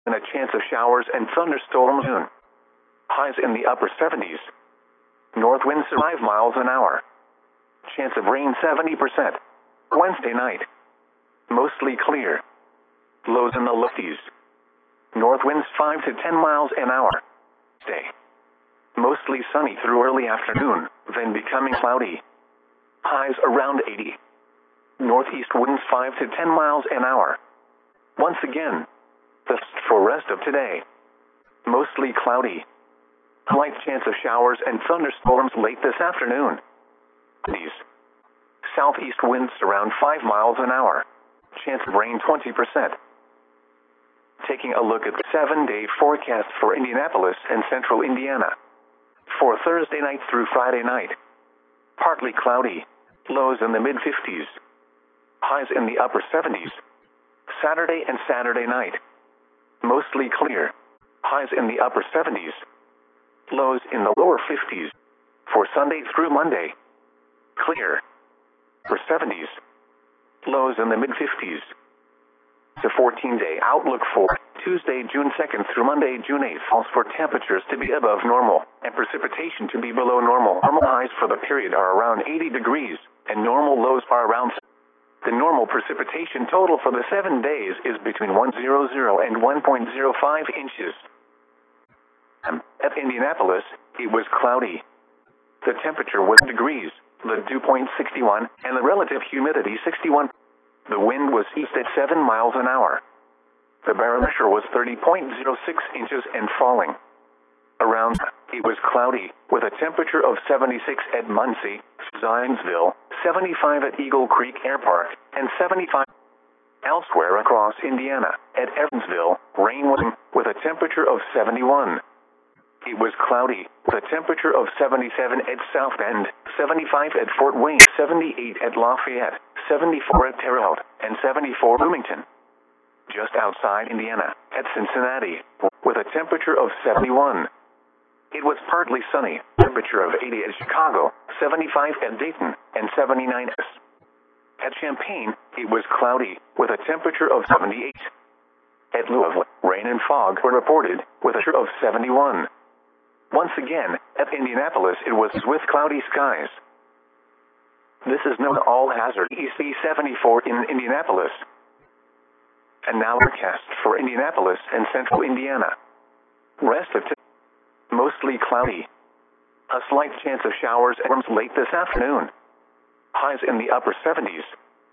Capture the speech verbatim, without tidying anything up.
and a chance of showers and thunderstorms soon. Highs in the upper seventies. North winds five miles an hour. Chance of rain seventy percent. Wednesday night. Mostly clear. Lows in the low fifties. North winds five to ten miles an hour. Day. Mostly sunny through early afternoon, then becoming cloudy. Highs around eighty. Northeast winds five to ten miles an hour. Once again, the for rest of today. Mostly cloudy. Slight chance of showers and thunderstorms late this afternoon. These. Southeast winds around five miles an hour. Chance of rain twenty percent. Taking a look at the seven-day forecast for Indianapolis and central Indiana. For Thursday night through Friday night. Partly cloudy. Lows in the mid-fifties. Highs in the upper seventies. Saturday and Saturday night. Mostly clear. Highs in the upper seventies. Lows in the lower fifties. For Sunday through Monday. Clear. For seventies. Lows in the mid-fifties. The fourteen-day outlook for Tuesday, June second through Monday, June eighth calls for temperatures to be above normal and precipitation to be below normal. Normal highs for the period are around eighty degrees, and normal lows are around. The normal precipitation total for the seven days is between one hundred and one point zero five inches. At Indianapolis, it was cloudy. The temperature was degrees, the dew point sixty-one, and the relative humidity sixty-one. The wind was east at seven miles an hour. The barometer was thirty point zero six inches and falling. Around, it was cloudy, with a temperature of seventy-six at Muncie, Zionsville, seventy-five at Eagle Creek Air Park, and seventy-five elsewhere across Indiana. At Evansville, rain was with a temperature of seventy-one. It was cloudy, with a temperature of seventy-seven at South Bend, seventy-five at Fort Wayne, seventy-eight at Lafayette, seventy-four at Terre Haute, and seventy-four at Bloomington. Just outside Indiana, at Cincinnati, with a temperature of seventy-one. It was partly sunny, temperature of eighty at Chicago, seventy-five at Dayton, and seventy-nine at Champaign. It was cloudy, with a temperature of seventy-eight. At Louisville, rain and fog were reported, with a temperature of seventy-one. Once again, at Indianapolis it was with cloudy skies. This is known all-hazard E C seventy-four in Indianapolis. And now forecast for Indianapolis and central Indiana. Rest of today, mostly cloudy. A slight chance of showers and storms late this afternoon. Highs in the upper seventies.